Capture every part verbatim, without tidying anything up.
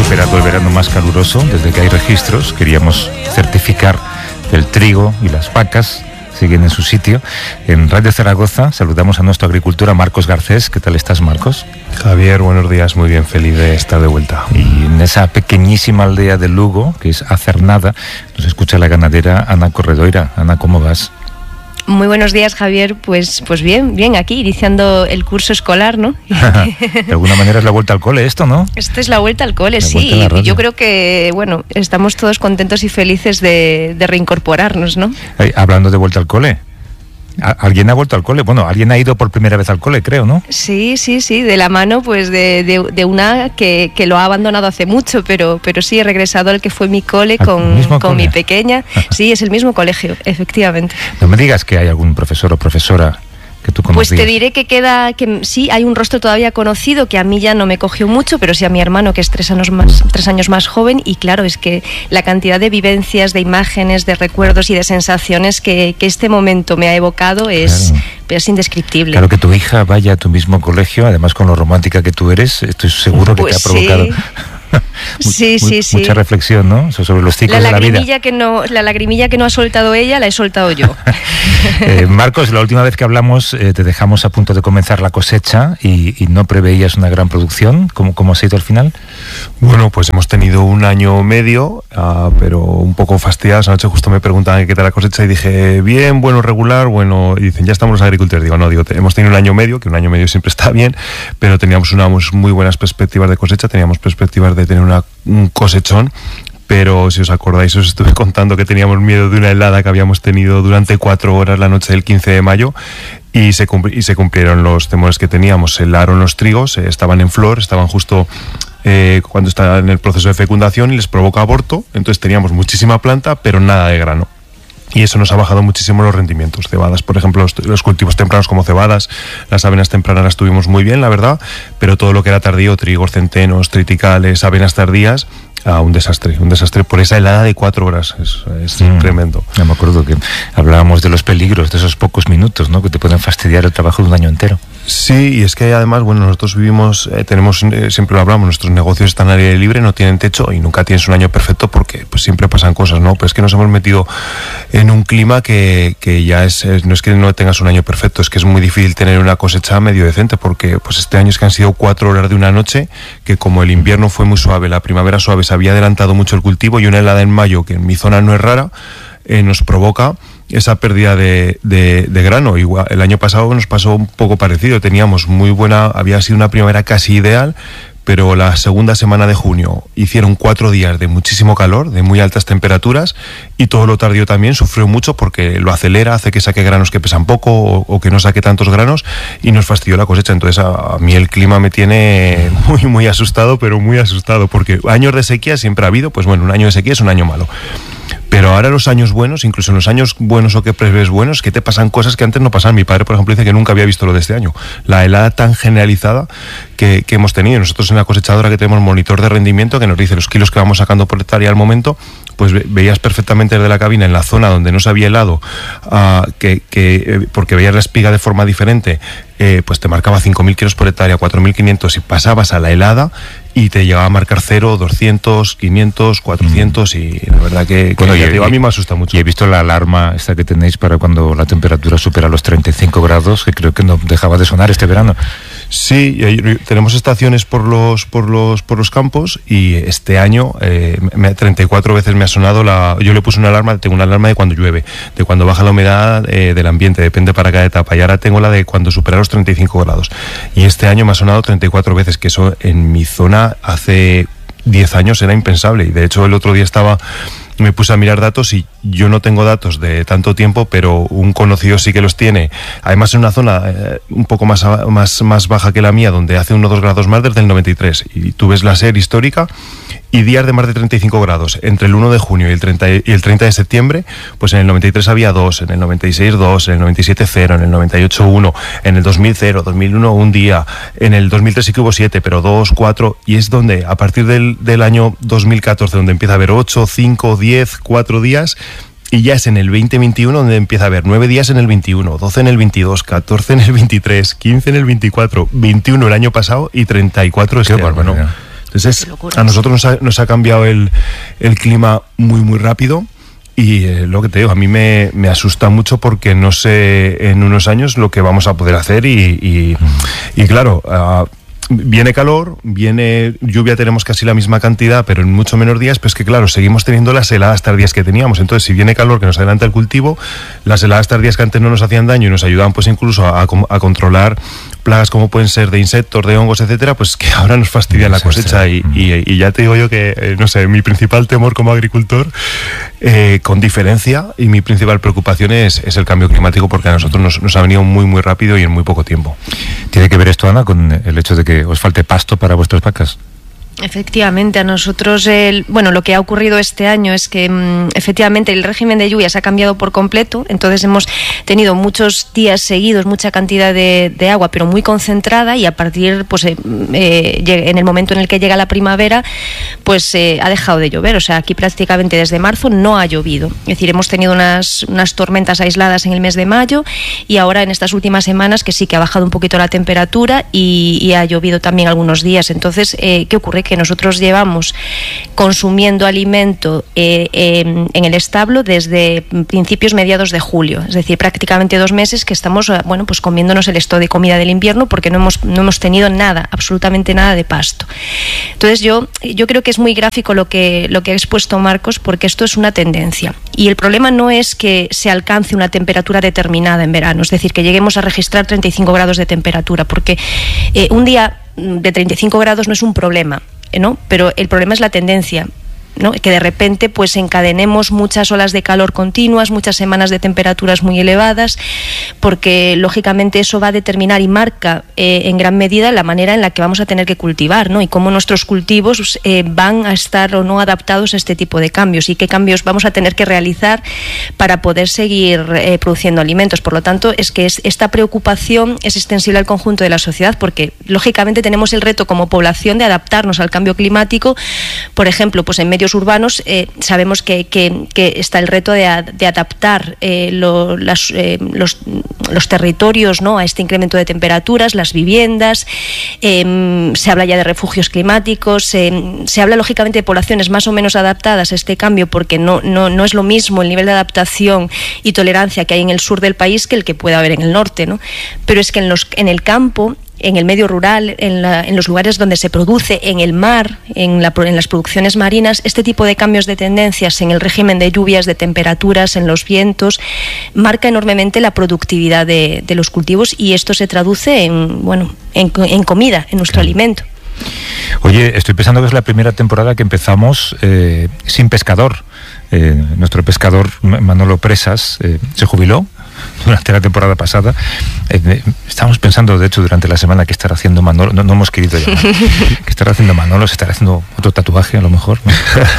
superado el verano más caluroso desde que hay registros. Queríamos certificar que el trigo y las vacas siguen en su sitio. En Radio Zaragoza saludamos a nuestro agricultor, a Marcos Garcés. ¿Qué tal estás, Marcos? Javier, buenos días, muy bien, feliz de estar de vuelta. Y en esa pequeñísima aldea de Lugo, que es Acernada, nos escucha la ganadera Ana Corredoira. Ana, ¿cómo vas? Muy buenos días, Javier. Pues, pues bien, bien, aquí iniciando el curso escolar, ¿no? De alguna manera es la vuelta al cole esto, ¿no? Esto es la vuelta al cole, la sí. Yo creo que, bueno, estamos todos contentos y felices de, de reincorporarnos, ¿no? Eh, hablando de vuelta al cole, ¿alguien ha vuelto al cole? Bueno, alguien ha ido por primera vez al cole, creo, ¿no? Sí, sí, sí, de la mano pues de, de, de una que, que lo ha abandonado hace mucho, pero, pero sí, he regresado al que fue mi cole con, con cole? mi pequeña. Sí, es el mismo colegio, efectivamente. No me digas que hay algún profesor o profesora que tú conocías. Pues te diré que queda, que sí, hay un rostro todavía conocido que a mí ya no me cogió mucho, pero sí a mi hermano, que es tres años más, tres años más joven, y claro, es que la cantidad de vivencias, de imágenes, de recuerdos y de sensaciones que, que este momento me ha evocado es, claro. es indescriptible. Claro, que tu hija vaya a tu mismo colegio, además con lo romántica que tú eres, estoy seguro que pues te ha provocado... Sí. Sí, sí, sí. Mucha reflexión, ¿no? Sobre los ciclos la de la vida. Que no, la lagrimilla que no ha soltado ella, la he soltado yo. eh, Marcos, la última vez que hablamos eh, te dejamos a punto de comenzar la cosecha y, y no preveías una gran producción. ¿Cómo, cómo ha sido al final? Bueno, pues hemos tenido un año medio, uh, pero un poco fastidiados. Anoche justo me preguntaban qué tal la cosecha y dije, bien, bueno, regular, bueno. Y dicen, ya estamos los agricultores. Digo, no, digo, hemos tenido un año medio, que un año medio siempre está bien, pero teníamos unas muy buenas perspectivas de cosecha, teníamos perspectivas de tener una, un cosechón, pero si os acordáis os estuve contando que teníamos miedo de una helada que habíamos tenido durante cuatro horas la noche del quince de mayo y se, y se cumplieron los temores que teníamos. Se helaron los trigos, eh, estaban en flor, estaban justo eh, cuando estaban en el proceso de fecundación y les provoca aborto, entonces teníamos muchísima planta pero nada de grano. Y eso nos ha bajado muchísimo los rendimientos. Cebadas, por ejemplo, los, los cultivos tempranos como cebadas, las avenas tempranas las tuvimos muy bien, la verdad, pero todo lo que era tardío, trigos, centenos, triticales, avenas tardías, ah, un desastre, un desastre por esa helada de cuatro horas, es, es mm, tremendo. Ya me acuerdo que hablábamos de los peligros, de esos pocos minutos, ¿no?, que te pueden fastidiar el trabajo de un año entero. Sí, y es que además, bueno, nosotros vivimos, eh, tenemos, eh, siempre lo hablamos, nuestros negocios están al aire libre, no tienen techo y nunca tienes un año perfecto porque pues siempre pasan cosas, ¿no? Pero es que nos hemos metido en un clima que, que ya es, es, no es que no tengas un año perfecto, es que es muy difícil tener una cosecha medio decente porque pues este año es que han sido cuatro horas de una noche, que como el invierno fue muy suave, la primavera suave, se había adelantado mucho el cultivo y una helada en mayo, que en mi zona no es rara, eh, nos provoca esa pérdida de, de, de grano. Igual, el año pasado nos pasó un poco parecido, teníamos muy buena, había sido una primavera casi ideal, pero la segunda semana de junio hicieron cuatro días de muchísimo calor, de muy altas temperaturas, y todo lo tardío también sufrió mucho porque lo acelera, hace que saque granos que pesan poco o, o que no saque tantos granos y nos fastidió la cosecha. Entonces a, a mí el clima me tiene muy muy asustado, pero muy asustado, porque años de sequía siempre ha habido, pues bueno, un año de sequía es un año malo. Pero ahora los años buenos, incluso en los años buenos o que prevés buenos, que te pasan cosas que antes no pasaban. Mi padre, por ejemplo, dice que nunca había visto lo de este año. La helada tan generalizada que, que hemos tenido. Nosotros en la cosechadora que tenemos monitor de rendimiento que nos dice los kilos que vamos sacando por hectárea al momento, pues ve, veías perfectamente desde la cabina en la zona donde no se había helado, uh, que, que, eh, porque veías la espiga de forma diferente, eh, pues te marcaba cinco mil kilos por hectárea, cuatro mil quinientos, y pasabas a la helada y te llegaba a marcar cero, doscientos, quinientos, cuatrocientos, mm. y la verdad que, que bueno, y, digo, a mí me asusta mucho. Y he visto la alarma esta que tenéis para cuando la temperatura supera los treinta y cinco grados, que creo que no dejaba de sonar este verano. Sí, tenemos estaciones por los por los por los campos y este año eh, me, treinta y cuatro veces me ha sonado la. Yo le puse una alarma, tengo una alarma de cuando llueve, de cuando baja la humedad eh, del ambiente, depende para cada etapa, y ahora tengo la de cuando supera los treinta y cinco grados. Y este año me ha sonado treinta y cuatro veces, que eso en mi zona hace diez años era impensable. Y de hecho el otro día estaba me puse a mirar datos y yo no tengo datos de tanto tiempo, pero un conocido sí que los tiene. Además en una zona eh, un poco más, más, más baja que la mía, donde hace uno o dos grados más desde el noventa y tres. Y tú ves la serie histórica y días de más de treinta y cinco grados. Entre el uno de junio y el treinta, y el treinta de septiembre, pues en el noventa y tres había dos, en el noventa y seis dos, en el noventa y siete cero, en el noventa y ocho uno, en el dos mil cero, dos mil uno un día, en el dos mil tres sí que hubo siete, pero dos, cuatro, y es donde a partir del, del año dos mil catorce donde empieza a haber ocho, cinco, diez, cuatro días. Y ya es en el veinte veintiuno donde empieza a haber nueve días en el veintiuno, doce en el veintidós, catorce en el veintitrés, quince en el veinticuatro, veintiuno el año pasado y treinta y cuatro este año, ¿no? Entonces, a nosotros nos ha, nos ha cambiado el, el clima muy, muy rápido. Y eh, lo que te digo, a mí me, me asusta mucho porque no sé en unos años lo que vamos a poder hacer y, y, y claro, uh, viene calor, viene lluvia, tenemos casi la misma cantidad, pero en mucho menos días, pues que claro, seguimos teniendo las heladas tardías que teníamos. Entonces, si viene calor que nos adelanta el cultivo, las heladas tardías que antes no nos hacían daño y nos ayudaban pues incluso a, a controlar plagas como pueden ser de insectos, de hongos, etcétera, pues que ahora nos fastidian la cosecha y, y, y ya te digo yo que, eh, no sé, mi principal temor como agricultor, eh, con diferencia, y mi principal preocupación es, es el cambio climático, porque a nosotros nos, nos ha venido muy muy rápido y en muy poco tiempo. ¿Tiene que ver esto, Ana, con el hecho de que os falte pasto para vuestras vacas? Efectivamente, a nosotros, el, bueno, lo que ha ocurrido este año es que mmm, efectivamente el régimen de lluvias ha cambiado por completo, entonces hemos tenido muchos días seguidos, mucha cantidad de, de agua, pero muy concentrada, y a partir, pues eh, eh, en el momento en el que llega la primavera, pues eh, ha dejado de llover. O sea, aquí prácticamente desde marzo no ha llovido. Es decir, hemos tenido unas, unas tormentas aisladas en el mes de mayo, y ahora en estas últimas semanas que sí que ha bajado un poquito la temperatura y, y ha llovido también algunos días. Entonces, eh, ¿qué ocurre? Que nosotros llevamos consumiendo alimento eh, eh, en el establo desde principios, mediados de julio, es decir, prácticamente dos meses que estamos, bueno, pues comiéndonos el stock de comida del invierno, porque no hemos, no hemos tenido nada, absolutamente nada de pasto. Entonces yo, yo creo que es muy gráfico lo que, lo que ha expuesto Marcos, porque esto es una tendencia, y el problema no es que se alcance una temperatura determinada en verano, es decir, que lleguemos a registrar treinta y cinco grados de temperatura, porque eh, un día de treinta y cinco grados no es un problema, ¿no? Pero el problema es la tendencia, ¿no? Que de repente pues encadenemos muchas olas de calor continuas, muchas semanas de temperaturas muy elevadas, porque lógicamente eso va a determinar y marca eh, en gran medida la manera en la que vamos a tener que cultivar, ¿no? Y cómo nuestros cultivos eh, van a estar o no adaptados a este tipo de cambios, y qué cambios vamos a tener que realizar para poder seguir eh, produciendo alimentos. Por lo tanto, es que es, esta preocupación es extensible al conjunto de la sociedad, porque lógicamente tenemos el reto como población de adaptarnos al cambio climático. Por ejemplo, pues en medios urbanos eh, sabemos que, que, que está el reto de, de adaptar eh, lo, las, eh, los, los territorios, ¿no?, a este incremento de temperaturas, las viviendas, eh, se habla ya de refugios climáticos, eh, se habla lógicamente de poblaciones más o menos adaptadas a este cambio, porque no, no, no es lo mismo el nivel de adaptación y tolerancia que hay en el sur del país que el que puede haber en el norte, ¿no? Pero es que en, los, en el campo, en el medio rural, en, la, en los lugares donde se produce, en el mar, en, la, en las producciones marinas, este tipo de cambios de tendencias en el régimen de lluvias, de temperaturas, en los vientos, marca enormemente la productividad de, de los cultivos, y esto se traduce en, bueno, en, en comida, en nuestro alimento. Oye, estoy pensando que es la primera temporada que empezamos eh, sin pescador. Eh, nuestro pescador Manolo Presas eh, se jubiló durante la temporada pasada. Eh, estábamos pensando, de hecho, durante la semana qué estará haciendo Manolo. No, no hemos querido llamar. ¿Qué estará haciendo Manolo? ¿Se estará haciendo otro tatuaje a lo mejor? ¿No?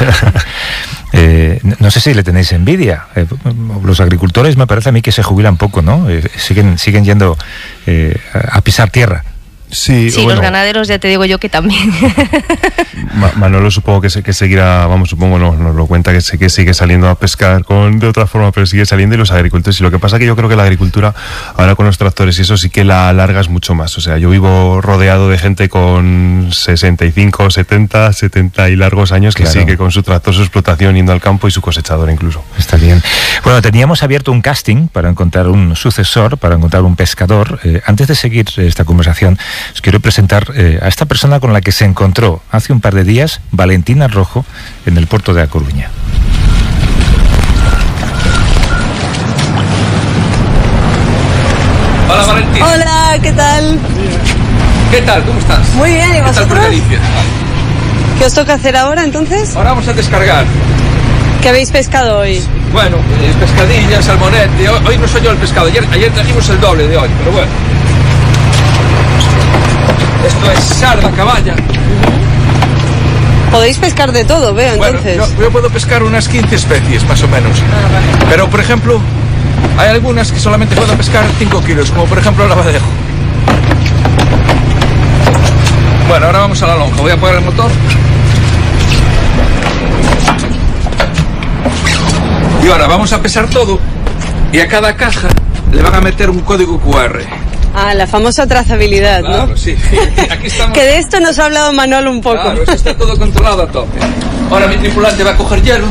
eh, no sé si le tenéis envidia. Eh, los agricultores me parece a mí que se jubilan poco, ¿no? Eh, siguen, siguen yendo eh, a pisar tierra. Sí, sí, bueno, los ganaderos ya te digo yo que también. Ma Manolo supongo que, se, que seguirá, vamos, supongo, no, nos lo cuenta, que, se, que sigue saliendo a pescar con de otra forma, pero sigue saliendo, y los agricultores. Y lo que pasa que yo creo que la agricultura, ahora con los tractores y eso, sí que la alargas mucho más. O sea, yo vivo rodeado de gente con sesenta y cinco, setenta, setenta y largos años que claro, sigue con su tractor, su explotación, yendo al campo, y su cosechador incluso. Está bien. Bueno, teníamos abierto un casting para encontrar un sucesor, para encontrar un pescador. Eh, antes de seguir esta conversación, os quiero presentar eh, a esta persona con la que se encontró hace un par de días Valentina Rojo en el puerto de A Coruña. Hola, Valentina. Hola, ¿qué tal? ¿Qué tal? ¿Cómo estás? Muy bien, ¿y vosotros? ¿Qué, ¿Qué os toca hacer ahora entonces? Ahora vamos a descargar. ¿Qué habéis pescado hoy? Bueno, eh, pescadilla, salmonete. Hoy, hoy no soy yo el pescado. Ayer, ayer trajimos el doble de hoy, pero bueno. Esto es sarda, caballa. Podéis pescar de todo, veo, bueno, entonces. Yo, yo puedo pescar unas quince especies, más o menos. Ah, vale. Pero, por ejemplo, hay algunas que solamente puedo pescar cinco kilos, como por ejemplo el lavadejo. Bueno, ahora vamos a la lonja. Voy a apagar el motor. Y ahora vamos a pesar todo, y a cada caja le van a meter un código cu erre. Ah, la famosa trazabilidad, Claro, ¿no? sí. Aquí estamos. Que de esto nos ha hablado Manolo un poco. Claro, eso está todo controlado a tope. Ahora mi tripulante va a coger hielo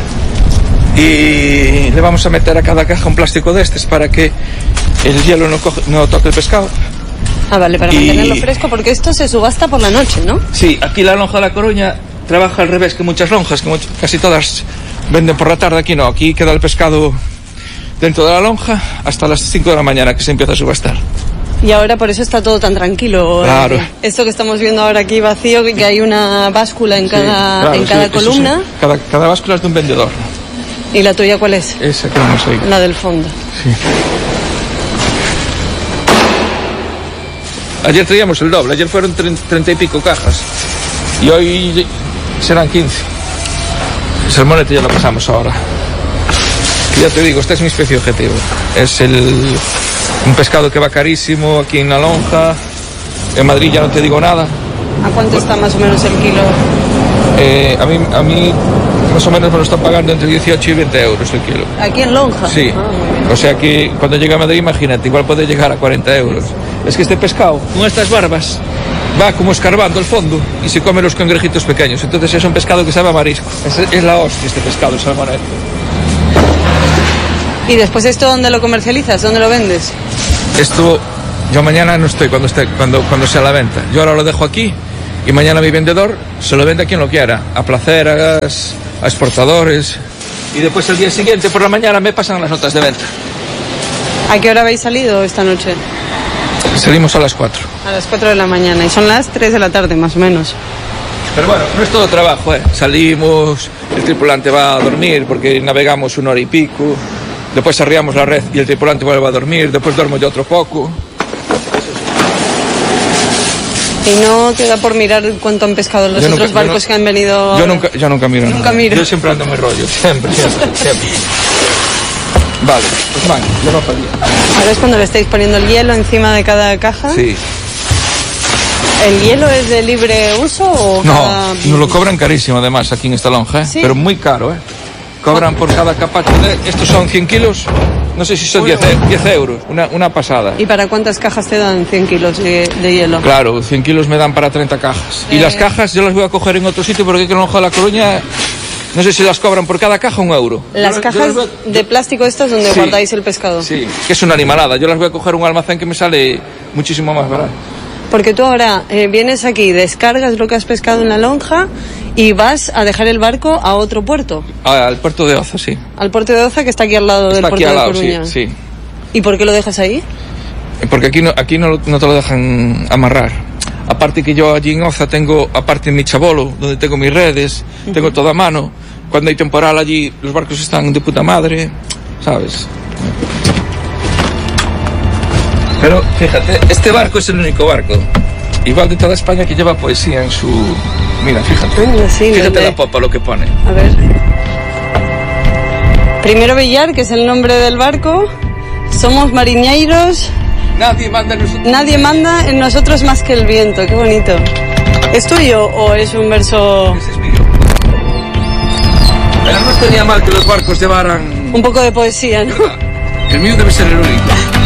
y le vamos a meter a cada caja un plástico de estos para que el hielo no, coge, no toque el pescado. Ah, vale, para Y- mantenerlo fresco, porque esto se subasta por la noche, ¿no? Sí, aquí la lonja de La Coruña trabaja al revés que muchas lonjas, que much- casi todas venden por la tarde. Aquí no, aquí queda el pescado dentro de la lonja hasta las cinco de la mañana que se empieza a subastar. Y ahora por eso está todo tan tranquilo. Claro. Eh, Esto que estamos viendo ahora aquí vacío, que que hay una báscula en cada, Sí, claro, en sí, cada eso sí. columna. Cada, cada báscula es de un vendedor. ¿Y la tuya cuál es? Esa que vamos ahí. La del fondo. Ayer traíamos el doble, ayer fueron treinta y pico cajas y hoy serán quince. El salmonete ya lo pasamos ahora. Y ya te digo, esta es mi especie objetivo. Es el, un pescado que va carísimo aquí en la lonja. En Madrid ya no te digo nada. ¿A cuánto está más o menos el kilo? Eh, a, mí, a mí más o menos me lo están pagando entre dieciocho y veinte euros el kilo. ¿Aquí en lonja? Sí, Ah, muy bien. o sea que cuando llega a Madrid, imagínate, igual puede llegar a cuarenta euros. Es que este pescado, con estas barbas, va como escarbando el fondo y se come los cangrejitos pequeños. Entonces es un pescado que sabe a marisco. Es, es la hostia este pescado, el salmonete. ¿Y después esto dónde lo comercializas? ¿Dónde lo vendes? Esto, yo mañana no estoy cuando, esté, cuando, cuando sea a la venta. Yo ahora lo dejo aquí y mañana mi vendedor se lo vende a quien lo quiera. A placeras, a exportadores. Y después el día siguiente por la mañana me pasan las notas de venta. ¿A qué hora habéis salido esta noche? Salimos a las cuatro. A las cuatro de la mañana y son las tres de la tarde más o menos. Pero bueno, no es todo trabajo, ¿eh? Salimos, el tripulante va a dormir porque navegamos una hora y pico, después arriamos la red y el tripulante vuelve a dormir, después duermo yo otro poco. ¿Y no te da por mirar cuánto han pescado los Yo otros nunca- yo barcos no- que han venido? Yo ahora? nunca, yo nunca miro Nunca nada. miro. Yo siempre ando en mi rollo, siempre, siempre, siempre. Vale, pues man, yo no perdí. Ahora es cuando le estáis poniendo el hielo encima de cada caja. Sí. ¿El hielo es de libre uso o No, cada- nos lo cobran carísimo además aquí en esta lonja, ¿eh? ¿Sí? Pero muy caro, ¿eh? Cobran por cada capacho de... Estos son cien kilos, no sé si son diez, e- diez euros, una, una pasada. ¿Y para cuántas cajas te dan cien kilos de, de hielo? Claro, cien kilos me dan para treinta cajas. Y Eh. las cajas yo las voy a coger en otro sitio porque aquí en la lonja de La Coruña, no sé si las cobran por cada caja un euro. Las Yo- yo cajas las voy a- de plástico estas donde Sí. guardáis el pescado. Sí, que es una animalada. Yo las voy a coger a un almacén que me sale muchísimo más barato. Porque tú ahora eh, vienes aquí, descargas lo que has pescado en la lonja y vas a dejar el barco a otro puerto, Ah, al puerto de Oza, sí. al puerto de Oza que está aquí al lado del Está aquí puerto al de lado, sí, Coruña. sí. ¿Y por qué lo dejas ahí? Porque aquí no, aquí no, lo- no te lo dejan amarrar. Aparte que yo allí en Oza tengo, aparte mi chabolo, donde tengo mis redes, tengo todo a mano. Cuando hay temporal allí, los barcos están de puta madre, ¿sabes? Pero fíjate, este barco es el único barco, igual de toda España, que lleva poesía en su... Mira, fíjate. Anda, sí, Fíjate donde- la popa lo que pone. A ver. Primero Villar, que es el nombre del barco. Somos mariñeiros. Nadie manda en nosotros. Nadie manda en nosotros más que el viento. Qué bonito. ¿Es tuyo o es un verso Ese es mío. Pero no estaría mal que los barcos llevaran... un poco de poesía, ¿no? El mío debe ser el único.